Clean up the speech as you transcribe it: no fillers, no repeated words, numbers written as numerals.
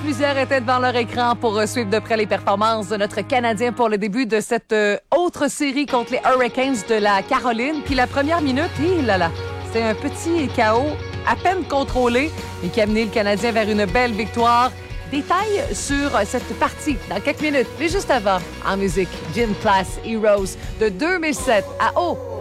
Plusieurs étaient devant leur écran pour suivre de près les performances de notre Canadien pour le début de cette autre série contre les Hurricanes de la Caroline. Puis la première minute, c'était un petit chaos à peine contrôlé et qui a amené le Canadien vers une belle victoire. Détails sur cette partie dans quelques minutes. Mais juste avant, en musique, Gym Class Heroes de 2007 à